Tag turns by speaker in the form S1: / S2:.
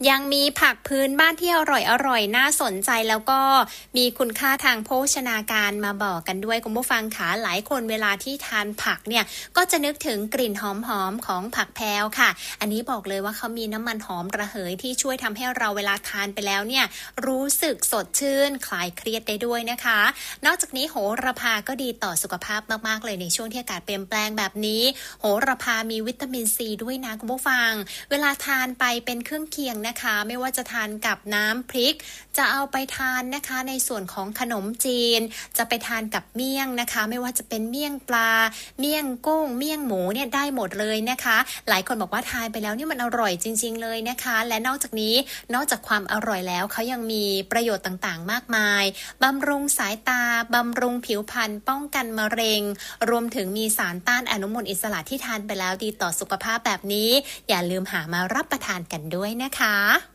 S1: ยังมีผักพื้นบ้านที่อร่อยน่าสนใจแล้วก็มีคุณค่าทางโภชนาการมาบอกกันด้วยคุณผู้ฟังค่ะหลายคนเวลาที่ทานผักเนี่ยก็จะนึกถึงกลิ่นหอมๆของผักแพรวค่ะอันนี้บอกเลยว่าเขามีน้ำมันหอมระเหยที่ช่วยทำให้เราเวลาทานไปแล้วเนี่ยรู้สึกสดชื่นคลายเครียดได้ด้วยนะคะนอกจากนี้โหระพาก็ดีต่อสุขภาพมากๆเลยในช่วงที่อากาศเปลี่ยนแปลงแบบนี้โหระพามีวิตามินซีด้วยนะคุณผู้ฟังเวลาทานไปเป็นเครื่องเคียงนะคะไม่ว่าจะทานกับน้ำพริกจะเอาไปทานนะคะในส่วนของขนมจีนจะไปทานกับเมี่ยงนะคะไม่ว่าจะเป็นเมี่ยงปลาเมี่ยงกุ้งเมี่ยงหมูเนี่ยได้หมดเลยนะคะหลายคนบอกว่าทานไปแล้วนี่มันอร่อยจริงๆเลยนะคะและนอกจากนี้นอกจากความอร่อยแล้วเขายังมีประโยชน์ต่างๆมากมายบำรุงสายตาบำรุงผิวพรรณป้องกันมะเร็งรวมถึงมีสารต้านอนุมูลอิสระที่ทานไปแล้วดีต่อสุขภาพแบบนี้อย่าลืมหามารับประทานกันด้วยนะคะ